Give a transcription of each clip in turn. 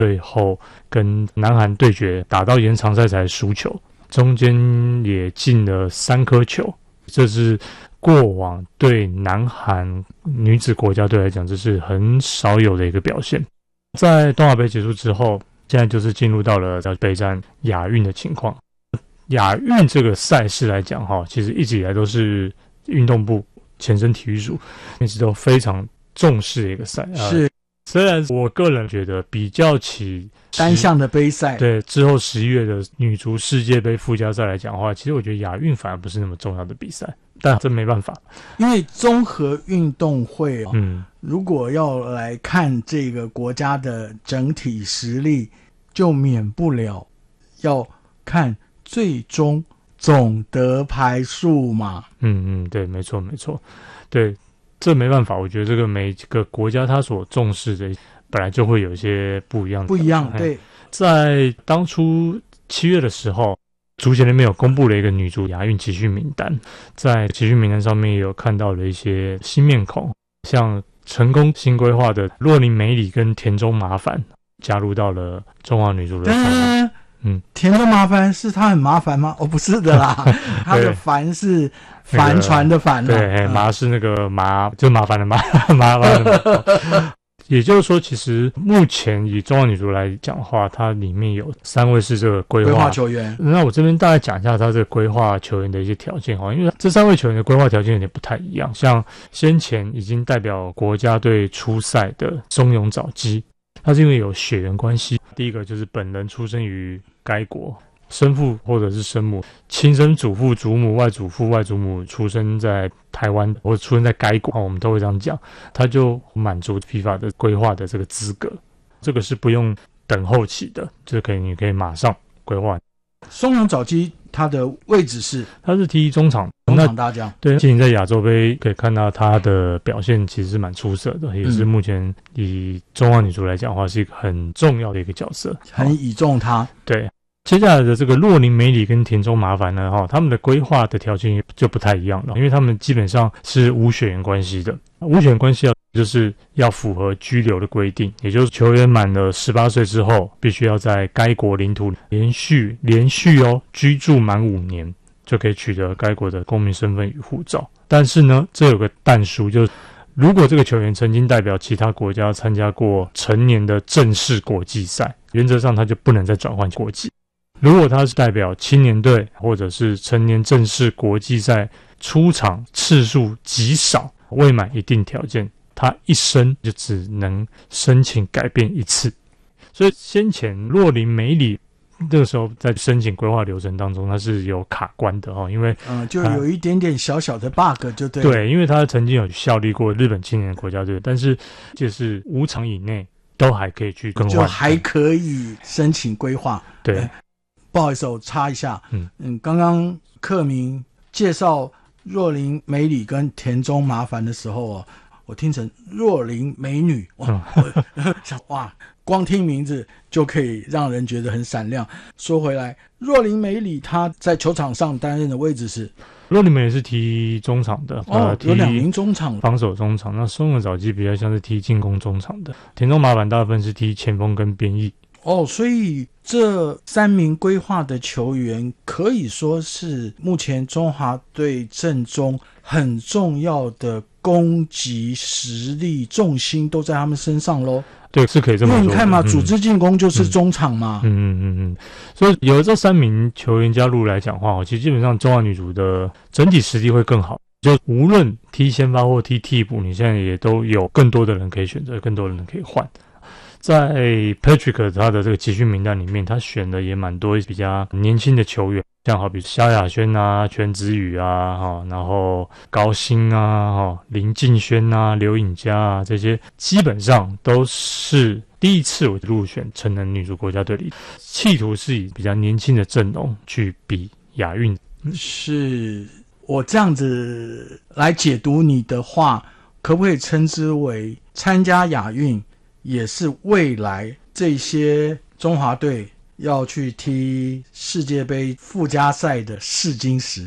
最后跟南韩对决，打到延长赛才输球，中间也进了3颗球，这是过往对南韩女子国家队来讲，这是很少有的一个表现。在东亚杯结束之后，现在就是进入到了要备战亚运的情况。亚运这个赛事来讲，其实一直以来都是运动部前身体育署一直都非常重视的一个赛。 是， 虽然我个人觉得比较起单项的杯赛， 对之后11月的女足世界杯附加赛来讲的话，其实我觉得亚运反而不是那么重要的比赛，但这没办法， 因为综合运动会如果要来看这个国家的整体实力，就免不了要看最终总得牌数嘛。 对，没错，对，这没办法，我觉得这个每个国家他所重视的本来就会有一些不一样。 对， 在当初7月的时候，足协那边有公布了一个女足亚运集训名单，在集训名单上面也有看到了一些新面孔，像成功新规划的若林美里跟田中麻烦加入到了中华女足的赛事。 田中麻烦是他很麻烦吗？不是的啦，他的烦是帆船的帆啦。 对，麻是那个麻，就麻烦的麻，麻烦的麻。也就是说，其实目前以中华女足来讲的话，它里面有3位是这个规划球员。 那我这边大概讲一下它这个规划球员的一些条件，因为这3位球员的规划条件有点不太一样。像先前已经代表国家队出赛的松永早基，他是因为有血缘关系，第一个就是本人出生于该国，生父或者是生母、亲生祖父、祖母、外祖父、外祖母出生在台湾或者出生在该国，我们都会这样讲，他就满足 FIFA 的规划的这个资格，这个是不用等候期的，就是你可以马上规划。 松永早基他的位置是， 他是踢中场大将。 对，今年在亚洲杯可以看到他的表现其实是蛮出色的，也是目前以中华女足来讲的话，是一个很重要的一个角色， 很倚重他。 对，接下来的这个若林美里跟田中麻烦呢，他们的规划的条件就不太一样了，因为他们基本上是无血缘关系的，无血缘关系就是要符合居留的规定，也就是球员满了18岁之后，必须要在该国领土连续居住满5年，就可以取得该国的公民身份与护照。但是呢，这有个但书，就是如果这个球员曾经代表其他国家参加过成年的正式国际赛，原则上他就不能再转换国籍。如果他是代表青年队或者是成年正式国际赛出场次数极少，未满一定条件，他一生就只能申请改变1次。所以先前若林美里那个时候在申请规划流程当中，他是有卡关的因为就有一点点小小的 bug 就对了。 对，因为他曾经有效力过日本青年国家队，但是就是5场以内都还可以去更换， 就还可以申请规划。 对， 不好意思，我插一下，刚刚克明介绍若林美里跟田中麻烦的时候我听成若林美女，哇，光听名字就可以让人觉得很闪亮。说回来，若林美里她在球场上担任的位置是， 若林美里是踢中场的， 有2名中场， 防守中场。那松永早基比较像是踢进攻中场的，田中麻烦大部分是踢前锋跟边翼。 所以这3名规划的球员可以说是目前中华队阵中很重要的攻击实力重心都在他们身上咯。 对，是可以这么说。 因为你看嘛，组织进攻就是中场嘛。 所以有了这3名球员加入来讲的话，其实基本上中华女足的整体实力会更好。就无论踢先发或踢替补，你现在也都有更多的人可以选择，更多的人可以换。在 Patrick 他的这个集训名单里面，他选的也蛮多比较年轻的球员，像好比萧亚轩啊、全子宇啊，然后高薪啊、林敬轩啊、刘颖佳啊，这些基本上都是第一次我入选成人女足国家队里，企图是以比较年轻的阵容去比亚运。 是我这样子来解读你的话，可不可以称之为参加亚运也是未来这些中华队要去踢世界杯附加赛的试金石？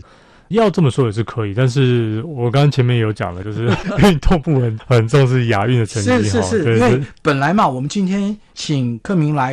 要这么说也是可以，但是我刚刚前面有讲了，就是运动部很重视亚运的成绩。 是，因为本来嘛，我们今天请克明来